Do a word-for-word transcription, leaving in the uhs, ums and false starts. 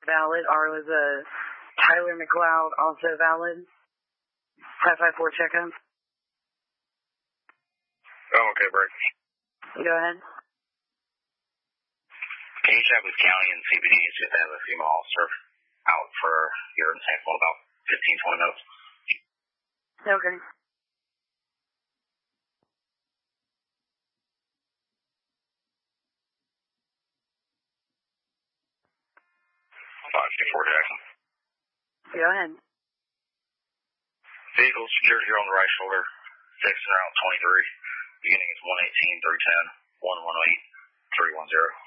valid. R was a Tyler McLeod, also valid. five five four check in. Oh, okay, break. Go ahead. Can you check with county and C B D to have a female officer out for urine sample in about fifteen, twenty minutes? Okay. five two four Jackson. Go ahead. Vehicle secured here on the right shoulder, Texas Route twenty-three. Beginning is one eighteen, three ten, one one eight, three one zero.